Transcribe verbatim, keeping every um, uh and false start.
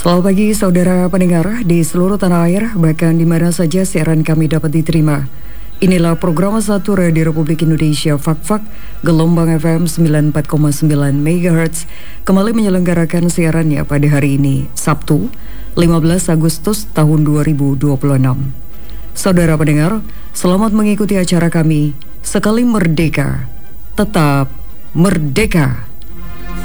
Selamat pagi saudara pendengar di seluruh tanah air, bahkan di mana saja siaran kami dapat diterima. Inilah program satu Radio Republik Indonesia Fak-Fak, gelombang F M sembilan puluh empat koma sembilan MHz, kembali menyelenggarakan siarannya pada hari ini, Sabtu, lima belas Agustus tahun dua ribu dua puluh enam. Saudara pendengar, selamat mengikuti acara kami, Sekali Merdeka, Tetap Merdeka.